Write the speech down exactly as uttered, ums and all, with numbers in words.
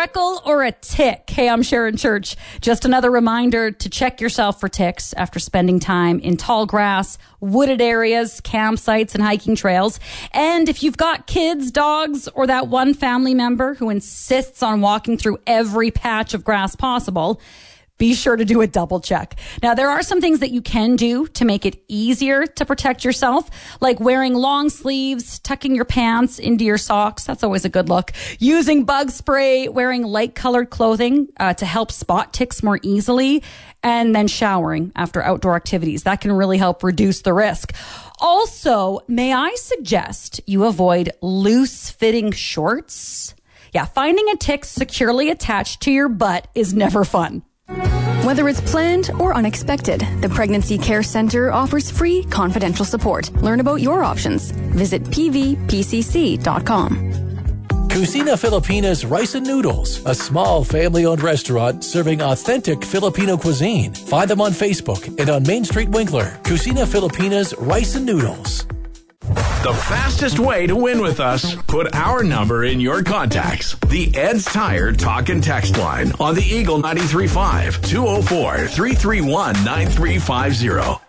freckle or a tick? Hey, I'm Sharon Church. Just another reminder to check yourself for ticks after spending time in tall grass, wooded areas, campsites, and hiking trails. And if you've got kids, dogs, or that one family member who insists on walking through every patch of grass possible, be sure to do a double check. Now, there are some things that you can do to make it easier to protect yourself, like wearing long sleeves, tucking your pants into your socks. That's always a good look. Using bug spray, wearing light colored clothing uh, to help spot ticks more easily, and then showering after outdoor activities. That can really help reduce the risk. Also, may I suggest you avoid loose fitting shorts? Yeah, finding a tick securely attached to your butt is never fun. Whether it's planned or unexpected, the Pregnancy Care Center offers free confidential support. Learn about your options. Visit p v p c c dot com. Cucina Filipina's Rice and Noodles, a small family-owned restaurant serving authentic Filipino cuisine. Find them on Facebook and on Main Street, Winkler. Cucina Filipina's Rice and Noodles. The fastest way to win with us, put our number in your contacts. The Ed's Tire Talk and Text line on the Eagle ninety-three point five, two oh four, three three one, nine three five zero.